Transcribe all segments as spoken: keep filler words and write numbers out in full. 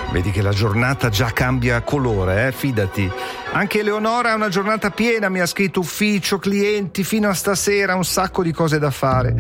Vedi che la giornata già cambia colore, eh? Fidati. Anche Eleonora ha una giornata piena, mi ha scritto ufficio, clienti, fino a stasera, un sacco di cose da fare.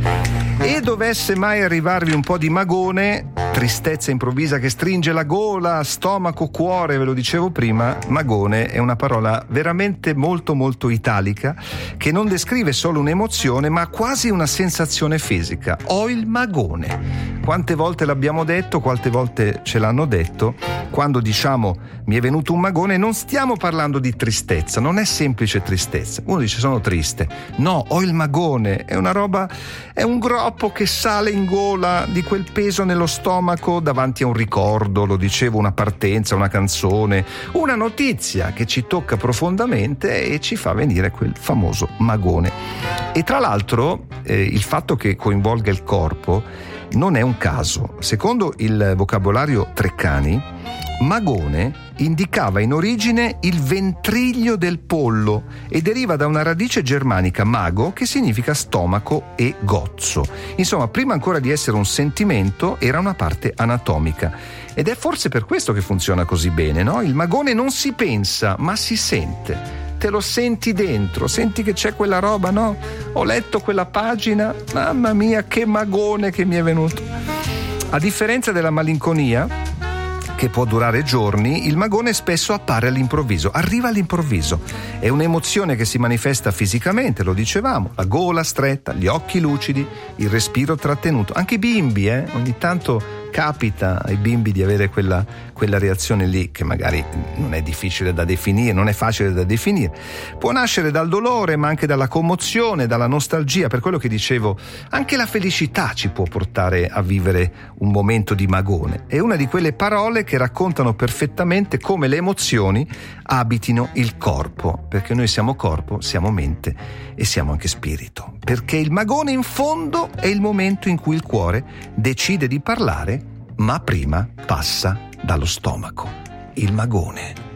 E dovesse mai arrivarvi un po' di magone, tristezza improvvisa che stringe la gola, stomaco, cuore, ve lo dicevo prima, magone è una parola veramente molto molto italica che non descrive solo un'emozione ma quasi una sensazione fisica. Ho il magone. Quante volte l'abbiamo detto, quante volte ce l'hanno detto. Quando diciamo mi è venuto un magone non stiamo parlando di tristezza, non è semplice tristezza. Uno dice sono triste, no, ho il magone, è una roba, è un groppo che sale in gola, di quel peso nello stomaco davanti a un ricordo, lo dicevo, una partenza, una canzone, una notizia che ci tocca profondamente e ci fa venire quel famoso magone. E tra l'altro eh, il fatto che coinvolga il corpo non è un caso. Secondo il vocabolario Treccani, magone indicava in origine il ventriglio del pollo e deriva da una radice germanica mago che significa stomaco e gozzo. Insomma, prima ancora di essere un sentimento era una parte anatomica ed è forse per questo che funziona così bene, no? Il magone non si pensa ma si sente. Te lo senti dentro, senti che c'è quella roba, no? Ho letto quella pagina, mamma mia che magone che mi è venuto. A differenza della malinconia, che può durare giorni, il magone spesso appare all'improvviso, arriva all'improvviso. È un'emozione che si manifesta fisicamente, lo dicevamo, la gola stretta, gli occhi lucidi, il respiro trattenuto. Anche i bimbi, eh? Ogni tanto capita ai bimbi di avere quella, quella reazione lì che magari non è difficile da definire, non è facile da definire. Può nascere dal dolore ma anche dalla commozione, dalla nostalgia. Per quello che dicevo, anche la felicità ci può portare a vivere un momento di magone. È una di quelle parole che raccontano perfettamente come le emozioni abitino il corpo, perché noi siamo corpo, siamo mente e siamo anche spirito, perché il magone in fondo è il momento in cui il cuore decide di parlare, ma prima passa dallo stomaco. Il magone.